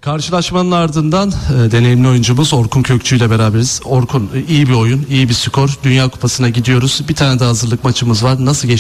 Karşılaşmanın ardından deneyimli oyuncumuz Orkun Kökçü ile beraberiz. Orkun, iyi bir oyun, iyi bir skor. Dünya Kupası'na gidiyoruz. Bir tane de hazırlık maçımız var. Nasıl geçti